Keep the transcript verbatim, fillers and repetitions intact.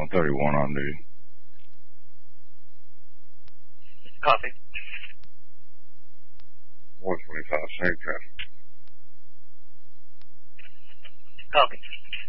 one thirty-one on duty. Copy. one twenty-five, same traffic. Copy.